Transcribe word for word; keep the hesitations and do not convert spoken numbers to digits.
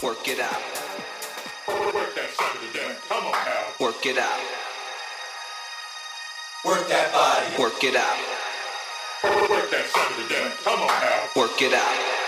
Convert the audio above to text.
Work it out. Work that sucker to death. Come on, Hal. Work it out. Work that body. Work it out. Work that sucker to death. Come on, Hal. Work it out.